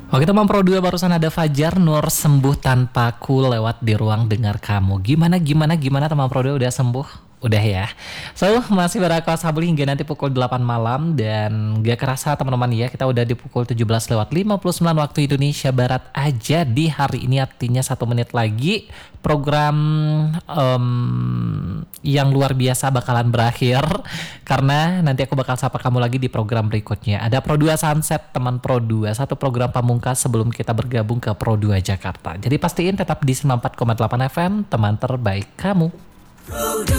Oke teman Pro 2, barusan ada Fajar Nur Sembuh Tanpaku lewat di ruang dengar kamu. Gimana teman Pro 2, udah sembuh? Udah ya. So masih berada Sabul hingga nanti pukul 8 malam. Dan gak kerasa teman-teman ya, kita udah di pukul 17:59 waktu Indonesia Barat aja di hari ini. Artinya 1 menit lagi program yang luar biasa bakalan berakhir. Karena nanti aku bakal sapa kamu lagi di program berikutnya. Ada Pro 2 Sunset teman Pro 2, satu program pamungkas sebelum kita bergabung ke Pro 2 Jakarta. Jadi pastiin tetap di 94,8 FM, teman terbaik kamu. Pro 2.